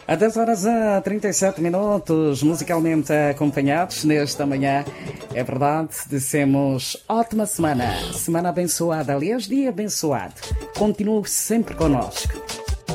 A 10 horas a 37 minutos, musicalmente acompanhados nesta manhã. É verdade, dissemos ótima semana, semana abençoada, aliás, dia abençoado. Continue sempre connosco.